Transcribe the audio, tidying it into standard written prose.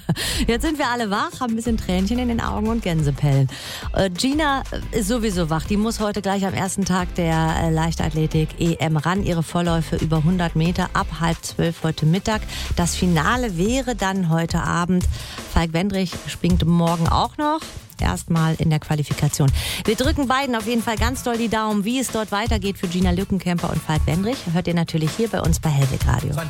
Jetzt sind wir alle wach, haben ein bisschen Tränchen in den Augen und Gänsepellen. Gina ist sowieso wach. Die muss heute gleich am ersten Tag der Leichtathletik-EM ran. Ihre Vorläufe über 100 Meter ab 11:30 heute Mittag. Das Finale wäre dann heute Abend. Falk Wendrich springt morgen auch noch. Erstmal in der Qualifikation. Wir drücken beiden auf jeden Fall ganz doll die Daumen, wie es dort weitergeht für Gina Lückenkämper und Falk Wendrich. Hört ihr natürlich hier bei uns bei Hellwig Radio.